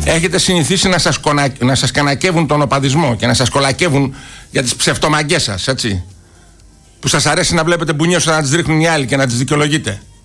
Έχετε συνηθίσει να σας κανακεύουν τον οπαδισμό και να σας κολακεύουν για τις ψευτομαγκές σας, έτσι. Που σας αρέσει να βλέπετε μπουνιές όταν τις ρίχνουν οι άλλοι και να τις δικαιολογείτε.